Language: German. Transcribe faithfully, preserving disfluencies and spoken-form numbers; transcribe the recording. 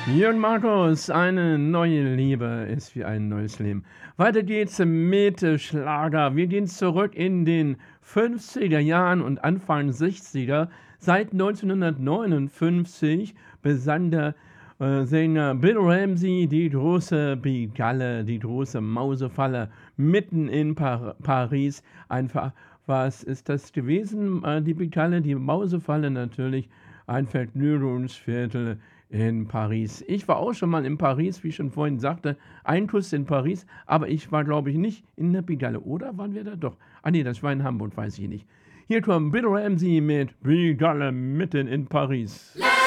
Jürgen Markus, eine neue Liebe ist wie ein neues Leben. Weiter geht's mit äh, Schlager. Wir gehen zurück in den fünfziger Jahren und Anfang sechziger. Seit neunzehnhundertneunundfünfzig besang der äh, Sänger Bill Ramsey die große Bigalle, die große Mausefalle mitten in Par Paris. Einfach, was ist das gewesen? Äh, die Bigalle, die Mausefalle natürlich, ein Vergnügungsviertel in Paris. Ich war auch schon mal in Paris, wie ich schon vorhin sagte, ein Kuss in Paris, aber ich war, glaube ich, nicht in der Pigalle. Oder waren wir da doch? Ah nee, das war in Hamburg, weiß ich nicht. Hier kommt Bill Ramsey mit Pigalle mitten in Paris.